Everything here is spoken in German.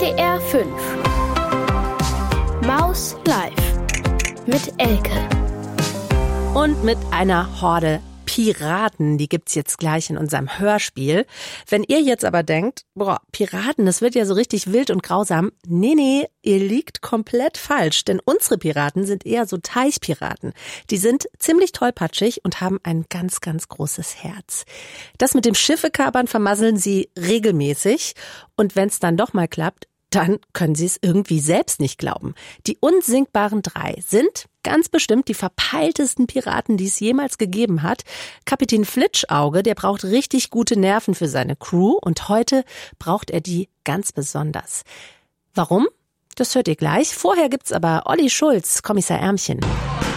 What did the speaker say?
NDR 5 Maus Live mit Elke. Und mit einer Horde Piraten, die gibt's jetzt gleich in unserem Hörspiel. Wenn ihr jetzt aber denkt, Piraten, das wird ja so richtig wild und grausam. Nee, ihr liegt komplett falsch, denn unsere Piraten sind eher so Teichpiraten. Die sind ziemlich tollpatschig und haben ein ganz, ganz großes Herz. Das mit dem Schiffekapern vermasseln sie regelmäßig und wenn's dann doch mal klappt, dann können sie es irgendwie selbst nicht glauben. Die unsinkbaren 3 sind ganz bestimmt die verpeiltesten Piraten, die es jemals gegeben hat. Kapitän Flitschauge, der braucht richtig gute Nerven für seine Crew und heute braucht er die ganz besonders. Warum? Das hört ihr gleich. Vorher gibt's aber Olli Schulz, Kommissar Ärmchen.